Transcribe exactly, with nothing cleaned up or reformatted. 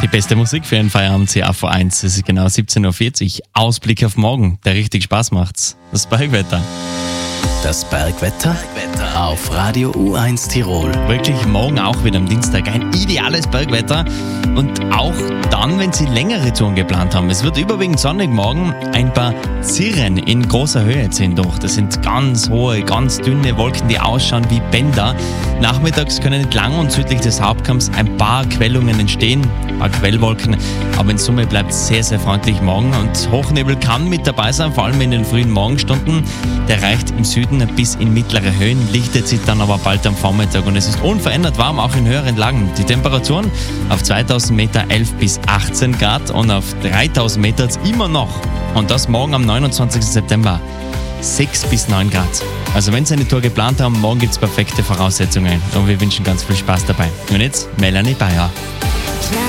Die beste Musik für einen Feierabend C A V eins. Es ist genau siebzehn Uhr vierzig. Ausblick auf morgen, der richtig Spaß macht. Das Bergwetter. Das Bergwetter auf Radio U eins Tirol. Wirklich morgen auch wieder am Dienstag ein ideales Bergwetter. Und auch dann, wenn Sie längere Touren geplant haben. Es wird überwiegend sonnig morgen. Ein paar Zirren in großer Höhe ziehen durch. Das sind ganz hohe, ganz dünne Wolken, die ausschauen wie Bänder. Nachmittags können entlang und südlich des Hauptkamms ein paar Quellungen entstehen. Ein paar Quellwolken. Aber in Summe bleibt es sehr, sehr freundlich morgen. Und Hochnebel kann mit dabei sein, vor allem in den frühen Morgenstunden. Der reicht im Süden bis in mittlere Höhen, lichtet sich dann aber bald am Vormittag und es ist unverändert warm, auch in höheren Lagen. Die Temperaturen auf zweitausend Meter elf bis achtzehn Grad und auf dreitausend Meter jetzt immer noch, und das morgen am neunundzwanzigsten September, sechs bis neun Grad. Also wenn Sie eine Tour geplant haben, morgen gibt es perfekte Voraussetzungen und wir wünschen ganz viel Spaß dabei. Und jetzt Melanie Bayer.